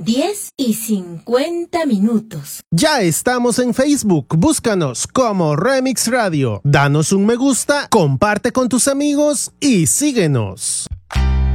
10:50. Ya estamos en Facebook, búscanos como Remix Radio. Danos un me gusta, comparte con tus amigos y síguenos.